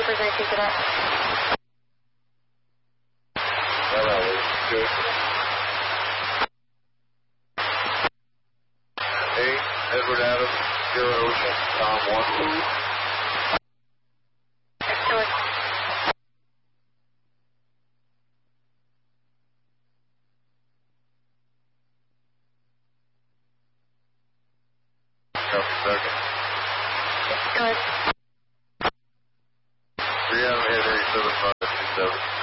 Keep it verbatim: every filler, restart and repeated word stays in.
Troopers nineteen Cadet. Hello, good. Hey, Edward Adams, Zero Ocean, Tom one. George. Copy second. George. three out of eight, seven five two seven.